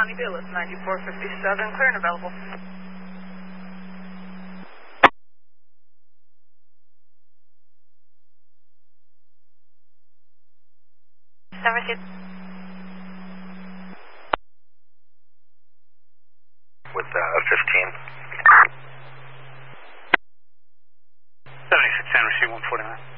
County Bailiff, 9457, clear and available. With 15. 7610, receive 149.